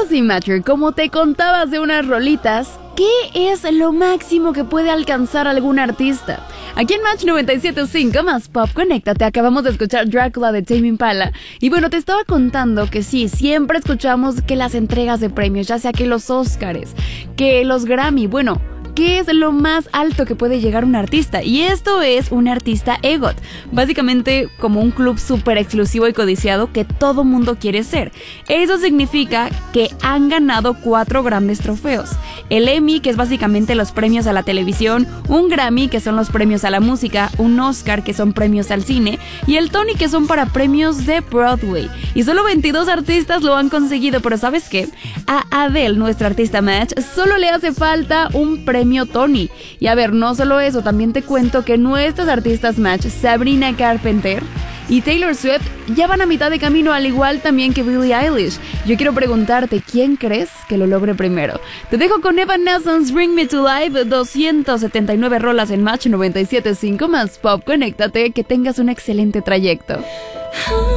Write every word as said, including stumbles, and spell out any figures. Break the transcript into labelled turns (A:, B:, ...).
A: sí, Matcher, como te contabas de unas rolitas, ¿qué es lo máximo que puede alcanzar algún artista? Aquí en Match noventa y siete punto cinco más Pop, conéctate, acabamos de escuchar Drácula de Tame Impala. Y bueno, te estaba contando que sí, siempre escuchamos que las entregas de premios, ya sea que los Óscares, que los Grammy, bueno, ¿qué es lo más alto que puede llegar un artista? Y esto es un artista EGOT, básicamente como un club súper exclusivo y codiciado que todo mundo quiere ser. Eso significa que han ganado cuatro grandes trofeos. El Emmy, que es básicamente los premios a la televisión, un Grammy, que son los premios a la música, un Oscar, que son premios al cine, y el Tony, que son para premios de Broadway. Y solo veintidós artistas lo han conseguido, pero ¿sabes qué? A Adele, nuestra artista Match, solo le hace falta un premio Tony. Y a ver, no solo eso, también te cuento que nuestras artistas Match, Sabrina Carpenter y Taylor Swift, ya van a mitad de camino, al igual también que Billie Eilish. Yo quiero preguntarte, ¿quién crees que lo logre primero? Te dejo con Evanescence, Bring Me to Life, doscientas setenta y nueve rolas en Match noventa y siete punto cinco más Pop. Conéctate, que tengas un excelente trayecto.